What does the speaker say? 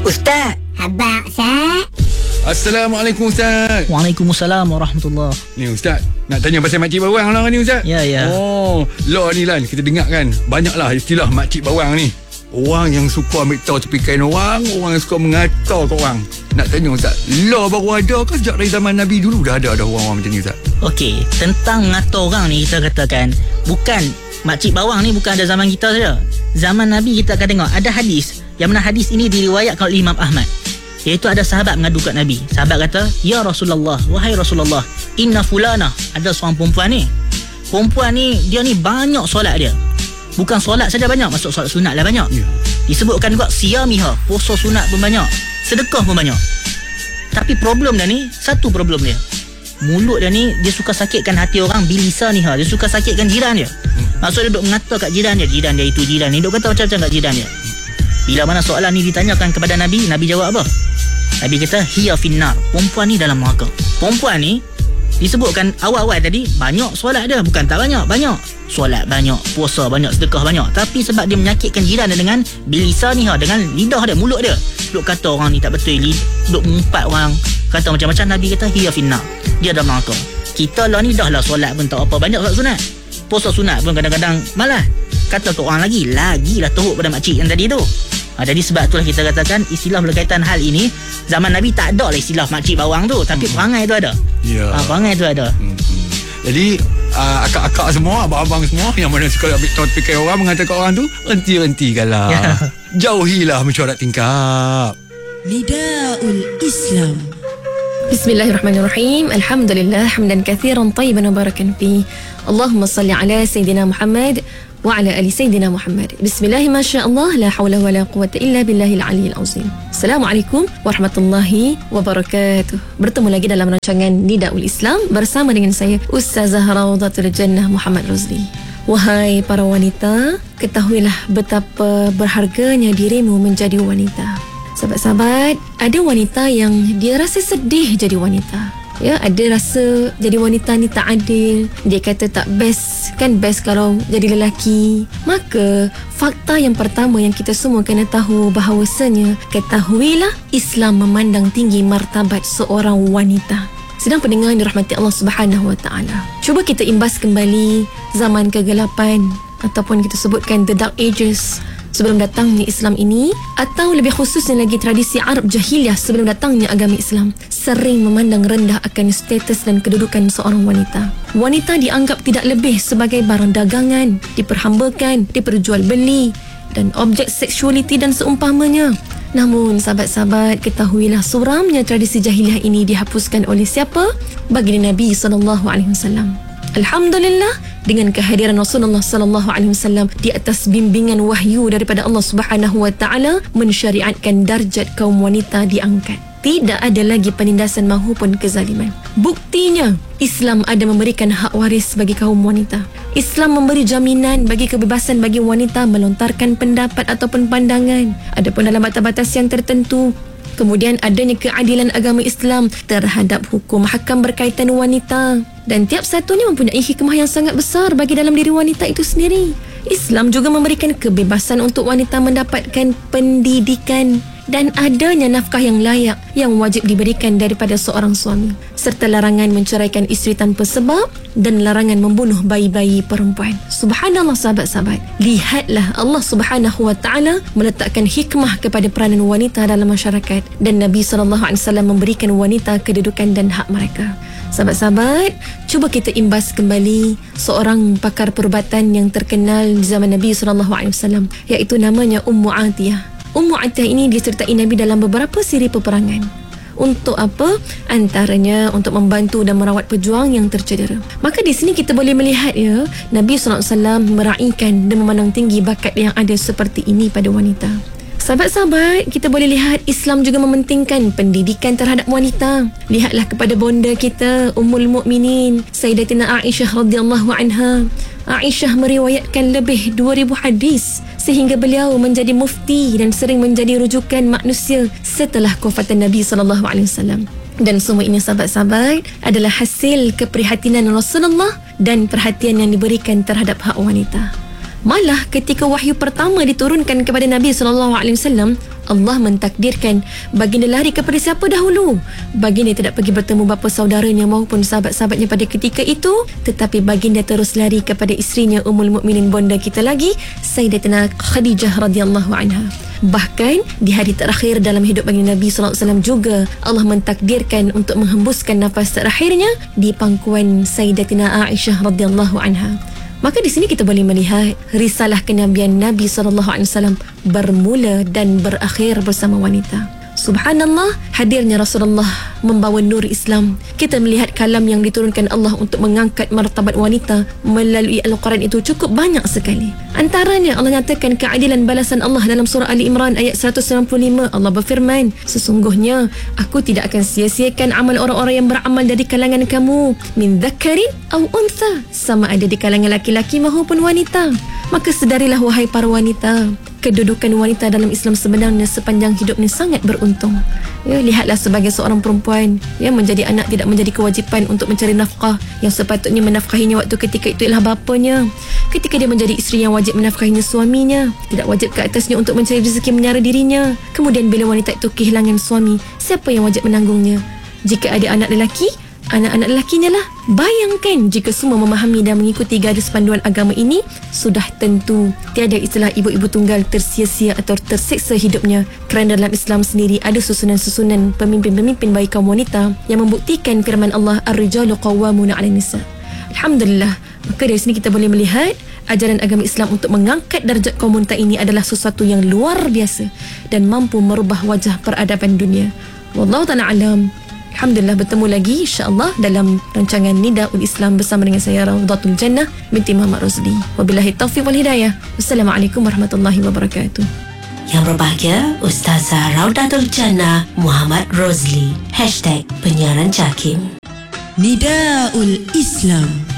Ustaz. Abang Ustaz. Assalamualaikum Ustaz. Waalaikumsalam warahmatullahi. Ni Ustaz, nak tanya pasal makcik bawang lah ni Ustaz. Ya. Oh, lah ni Lan, kita dengar kan banyaklah istilah makcik bawang ni. Orang yang suka ambil tahu tepi kain orang yang suka mengata ke orang. Nak tanya Ustaz, law baru ada ke sejak dari zaman Nabi dulu dah ada orang-orang macam ni Ustaz? Okey, tentang mengata orang ni kita katakan bukan makcik bawang ni bukan ada zaman kita saja. Zaman Nabi kita akan tengok ada hadis, yang mana hadis ini diriwayatkan oleh Imam Ahmad. Iaitu ada sahabat mengadu kat Nabi. Sahabat kata, "Ya Rasulullah, wahai Rasulullah, inna fulana." Ada seorang perempuan ni. Perempuan ni dia ni banyak solat dia. Bukan solat saja banyak, masuk solat sunat lah banyak. Disebutkan juga siyamiha, puasa sunat pun banyak, sedekah pun banyak. Tapi problem dia ni, satu problem dia. Mulut dia ni, dia suka sakitkan hati orang, bilisaniha, dia suka sakitkan jiran dia. Maksud dia duk mengata kat jiran dia itu, jiran ni duk kata macam-macam kat jiran dia. Bila mana soalan ni ditanyakan kepada Nabi, Nabi jawab apa? Nabi kata, hiya finnar, perempuan ni dalam neraka. Perempuan ni disebutkan awal-awal tadi banyak solat dia, bukan tak banyak solat banyak, puasa banyak, sedekah banyak, tapi sebab dia menyakitkan jiran dia dengan bilisaniha, dengan lidah dia, mulut dia, duk kata orang ni tak betul, duk mengumpat orang, kata macam-macam. Nabi kata hiya finnar, dia dalam neraka. Kita lah ni dah lah solat pun tak apa banyak, solat sunat, puasa sunat pun kadang-kadang malas, kata ke orang lagilah teruk pada makcik yang tadi tu. Jadi sebab itulah kita katakan istilah berkaitan hal ini, zaman Nabi tak ada lah istilah makcik bawang tu, tapi perangai tu ada. Perangai tu ada. Jadi akak-akak semua, abang-abang semua yang mana suka ambil tahu fikir orang, mengatakan orang tu henti-hentikanlah. Jauhilah mencurhat tingkap. Nidaul Islam. Bismillahirrahmanirrahim. Alhamdulillah hamdan katsiran tayyiban mubarakan fi. Allahumma salli ala sayyidina Muhammad wa ala ali sayyidina Muhammad. Bismillah, masyaallah, la haula wala quwwata illa billahil aliyyil azim. Assalamualaikum warahmatullahi wabarakatuh. Bertemu lagi dalam rancangan Nidaul Islam bersama dengan saya Ustazah Rawdatul Jannah Muhammad Rozli. Wahai para wanita, ketahuilah betapa berharganya dirimu menjadi wanita. Sahabat-sahabat, ada wanita yang dia rasa sedih jadi wanita. Ya, ada rasa jadi wanita ni tak adil. Dia kata tak best, kan best kalau jadi lelaki. Maka fakta yang pertama yang kita semua kena tahu bahawasanya, ketahuilah Islam memandang tinggi martabat seorang wanita. Sedang pendengar yang dirahmati Allah Subhanahu Wa Taala, cuba kita imbas kembali zaman kegelapan ataupun kita sebutkan the dark ages sebelum datangnya Islam ini, atau lebih khususnya lagi tradisi Arab jahiliyah sebelum datangnya agama Islam, sering memandang rendah akan status dan kedudukan seorang wanita. Wanita dianggap tidak lebih sebagai barang dagangan, diperhambakan, diperjualbeli dan objek seksualiti dan seumpamanya. Namun sahabat-sahabat, ketahuilah suramnya tradisi jahiliyah ini dihapuskan oleh siapa? Baginda Nabi SAW. Alhamdulillah, dengan kehadiran Rasulullah sallallahu alaihi wasallam di atas bimbingan wahyu daripada Allah Subhanahu wa taala, mensyariatkan darjat kaum wanita diangkat. Tidak ada lagi penindasan maupun kezaliman. Buktinya, Islam ada memberikan hak waris bagi kaum wanita. Islam memberi jaminan bagi kebebasan bagi wanita melontarkan pendapat ataupun pandangan, adapun dalam batas-batas yang tertentu. Kemudian adanya keadilan agama Islam terhadap hukum hakam berkaitan wanita, dan tiap satunya mempunyai hikmah yang sangat besar bagi dalam diri wanita itu sendiri. Islam juga memberikan kebebasan untuk wanita mendapatkan pendidikan dan adanya nafkah yang layak yang wajib diberikan daripada seorang suami, serta larangan menceraikan isteri tanpa sebab dan larangan membunuh bayi-bayi perempuan. Subhanallah sahabat-sahabat, lihatlah Allah Subhanahu Wa Taala meletakkan hikmah kepada peranan wanita dalam masyarakat, dan Nabi SAW memberikan wanita kedudukan dan hak mereka. Sahabat-sahabat, cuba kita imbas kembali seorang pakar perubatan yang terkenal di zaman Nabi SAW, iaitu namanya Ummu Atiyah. Ummu Atiyah ini disertai Nabi dalam beberapa siri peperangan. Untuk apa? Antaranya untuk membantu dan merawat pejuang yang tercedera. Maka di sini kita boleh melihat ya, Nabi SAW meraihkan dan memandang tinggi bakat yang ada seperti ini pada wanita. Sahabat-sahabat, kita boleh lihat Islam juga mementingkan pendidikan terhadap wanita. Lihatlah kepada bonda kita Ummul Mukminin Sayyidatina Aisyah radhiyallahu anha. Aisyah meriwayatkan lebih 2000 hadis sehingga beliau menjadi mufti dan sering menjadi rujukan manusia setelah kewafatan Nabi SAW. Dan semua ini sahabat-sahabat adalah hasil keprihatinan Rasulullah dan perhatian yang diberikan terhadap hak wanita. Malah ketika wahyu pertama diturunkan kepada Nabi SAW, Allah mentakdirkan baginda lari kepada siapa dahulu? Baginda tidak pergi bertemu bapa saudaranya maupun sahabat-sahabatnya pada ketika itu, tetapi baginda terus lari kepada isterinya Ummul Mukminin, bonda kita lagi, Sayyidatina Khadijah radhiyallahu anha. Bahkan di hari terakhir dalam hidup baginda Nabi SAW juga Allah mentakdirkan untuk menghembuskan nafas terakhirnya di pangkuan Sayyidatina Aisyah radhiyallahu anha. Maka di sini kita boleh melihat risalah kenabian Nabi SAW bermula dan berakhir bersama wanita. Subhanallah, hadirnya Rasulullah membawa nur Islam. Kita melihat kalam yang diturunkan Allah untuk mengangkat martabat wanita melalui Al-Quran itu cukup banyak sekali. Antaranya Allah nyatakan keadilan balasan Allah dalam surah Ali Imran ayat 195. Allah berfirman, sesungguhnya aku tidak akan sia-siakan amal orang-orang yang beramal dari kalangan kamu, min dzakarin aw untha, sama ada di kalangan laki-laki maupun wanita. Maka sedarilah wahai para wanita, kedudukan wanita dalam Islam sebenarnya sepanjang hidupnya sangat beruntung. Ya, lihatlah sebagai seorang perempuan yang menjadi anak tidak menjadi kewajipan untuk mencari nafkah. Yang sepatutnya menafkahinya waktu ketika itu ialah bapanya. Ketika dia menjadi isteri yang wajib menafkahinya suaminya, tidak wajib ke atasnya untuk mencari rezeki menyara dirinya. Kemudian bila wanita itu kehilangan suami, siapa yang wajib menanggungnya? Jika ada anak lelaki, anak-anak lelakinya lah. Bayangkan jika semua memahami dan mengikuti garis panduan agama ini, sudah tentu tiada istilah ibu-ibu tunggal tersia-sia atau terseksa hidupnya, kerana dalam Islam sendiri ada susunan-susunan pemimpin-pemimpin bagi kaum wanita yang membuktikan firman Allah, ar-rijalu qawwamuna 'alan nisa. Alhamdulillah. Maka dari sini kita boleh melihat ajaran agama Islam untuk mengangkat darjat kaum wanita ini adalah sesuatu yang luar biasa dan mampu merubah wajah peradaban dunia. Wallahu ta'ala alam. Alhamdulillah, bertemu lagi insya-Allah dalam rancangan Nidaul Islam bersama dengan saya Rawdatul Jannah binti Muhammad Rozli. Wabillahi taufiq wal hidayah. Wassalamualaikum warahmatullahi wabarakatuh. Yang berbahagia Ustazah Rawdatul Jannah Muhammad Rozli #penyiaran Jakim. Nidaul Islam.